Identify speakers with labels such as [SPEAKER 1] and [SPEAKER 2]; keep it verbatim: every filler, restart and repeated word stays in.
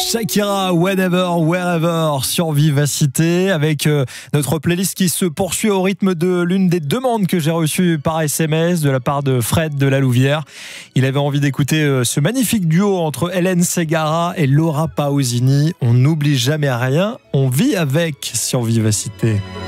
[SPEAKER 1] Shakira, Whenever, Wherever sur Vivacité avec euh, notre playlist qui se poursuit au rythme de l'une des demandes que j'ai reçues par S M S de la part de Fred de la Louvière. Il avait envie d'écouter euh, ce magnifique duo entre Hélène Ségara et Laura Pausini. On n'oublie jamais rien, on vit avec sur Vivacité.